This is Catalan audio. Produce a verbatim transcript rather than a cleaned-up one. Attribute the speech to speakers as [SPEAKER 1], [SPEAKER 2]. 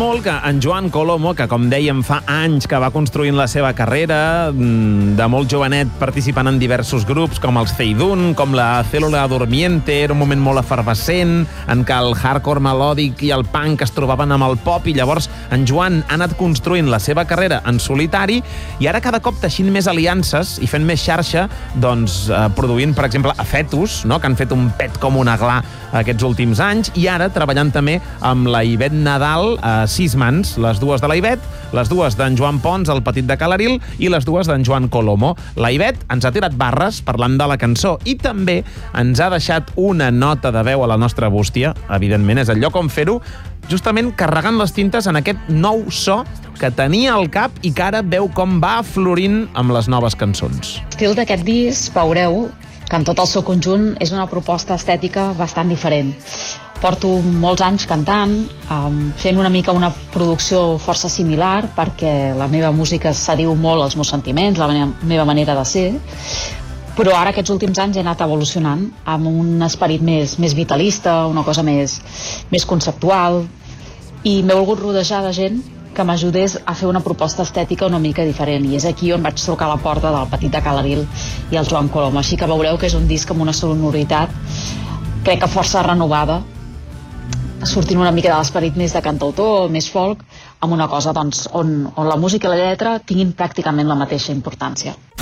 [SPEAKER 1] molt que en Joan Colomo, que com dèiem fa anys que va construint la seva carrera, de molt jovenet participant en diversos grups com els Feidun, com la Célula Durmiente, era un moment molt efervescent en què el hardcore melòdic i el punk es trobaven amb el pop, i llavors en Joan ha anat construint la seva carrera en solitari i ara cada cop teixint més aliances i fent més xarxa, doncs eh, produint, per exemple, a Fetus, no?, que han fet un pet com un aglà aquests últims anys, i ara treballant també amb la Ivet Nadal a sis mans, les dues de la Ivet, les dues d'en Joan Pons, el petit de Calaril, i les dues d'en Joan Colomo. La Ivet ens ha tirat barres parlant de la cançó i també ens ha deixat una nota de veu a la nostra bústia, evidentment, és el lloc on fer-ho, justament carregant les tintes en aquest nou so que tenia al cap i que ara veu com va florint amb les noves cançons.
[SPEAKER 2] L'estil d'aquest disc, veureu que en tot el seu conjunt és una proposta estètica bastant diferent. Porto molts anys cantant, um, fent una mica una producció força similar, perquè la meva música s'adiu molt als meus sentiments, la meva manera de ser, però ara aquests últims anys he anat evolucionant amb un esperit més, més vitalista, una cosa més, més conceptual, i m'he volgut rodejar de gent que m'ajudés a fer una proposta estètica una mica diferent, i és aquí on vaig trucar a la porta del petit de Calaril i el Joan Colomo, així que veureu que és un disc amb una sonoritat crec que força renovada, sortint una mica de l'esperit més de cantautor, més folk, amb una cosa doncs, on, on la música i la lletra tinguin pràcticament la mateixa importància.